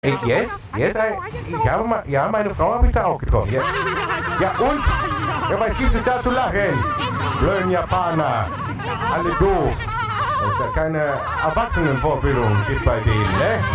Jetzt? Ja, meine Frau habe ich da auch getroffen. Yes. Ja, und? Ja, was gibt es da zu lachen? Blöden Japaner. Alle doof. Das ist ja keine Erwachsenenvorbildung gibt bei denen, ne?